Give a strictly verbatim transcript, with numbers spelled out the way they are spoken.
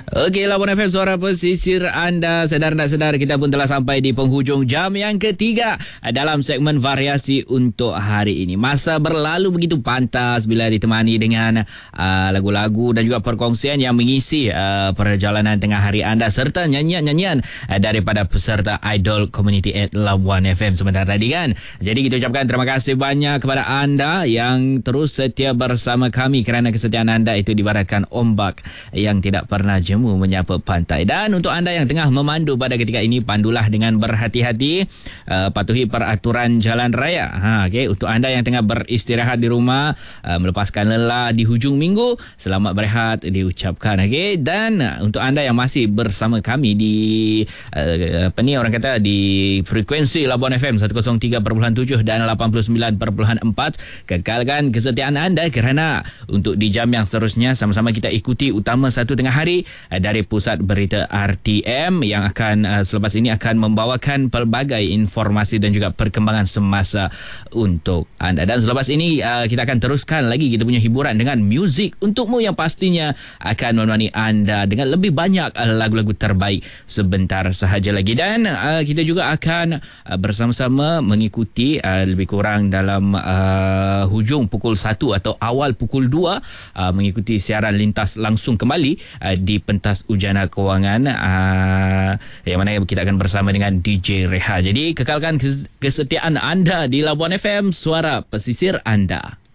Okey, Labuan F M, suara pesisir anda. Sedar tak sedar, kita pun telah sampai di penghujung jam yang ketiga dalam segmen variasi untuk hari ini. Masa berlalu begitu pantas bila ditemani dengan uh, lagu-lagu dan juga perkongsian yang mengisi uh, perjalanan tengah hari anda serta nyanyian-nyanyian uh, daripada peserta Idol Community at Labuan F M sebentar tadi kan. Jadi kita ucapkan terima kasih banyak kepada anda yang terus setia bersama kami, kerana kesetiaan anda itu dibaratkan ombak yang tidak pernah jemu menyapa pantai. Dan untuk anda yang tengah memandu pada ketika ini, pandulah dengan berhati-hati, uh, patuhi peraturan jalan raya. Ha, okay. Untuk anda yang tengah beristirahat di rumah, uh, melepaskan lelah di hujung minggu, selamat berehat diucapkan. Okay. Dan uh, untuk anda yang masih bersama kami di uh, apa ni orang kata di frekuensi Labuan F M seratus tiga perpuluhan tujuh dan lapan puluh sembilan perpuluhan empat, kekalkan kesetiaan anda, kerana untuk di jam yang seterusnya sama-sama kita ikuti utama satu tengah hari dari Pusat Berita R T M yang akan uh, selepas ini akan membawakan pelbagai informasi dan juga perkembangan semasa untuk anda. Dan selepas ini uh, kita akan teruskan lagi kita punya hiburan dengan muzik untukmu yang pastinya akan menemani anda dengan lebih banyak uh, lagu-lagu terbaik sebentar sahaja lagi. Dan uh, kita juga akan uh, bersama-sama mengikuti uh, lebih kurang dalam uh, hujung pukul satu atau awal pukul dua uh, mengikuti siaran lintas langsung kembali uh, di pentas Ujana Kewangan uh, yang mana kita akan bersama dengan D J Reha. Jadi kekalkan kesetiaan anda di Labuan F M, suara pesisir anda.